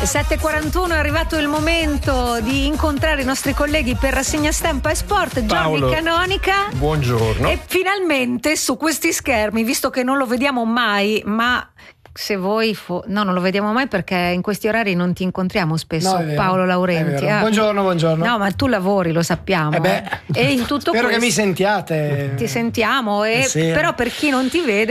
7:41 è arrivato il momento di incontrare i nostri colleghi per rassegna stampa e sport. Giorgi Canonica. Buongiorno. E finalmente su questi schermi, visto che non lo vediamo mai, ma se voi no, non lo vediamo mai perché in questi orari non ti incontriamo spesso, no, Paolo Laurenti. Buongiorno. No, ma tu lavori, lo sappiamo. E in tutto spero questo, che mi sentiate. Ti sentiamo, sì. Però per chi non ti vede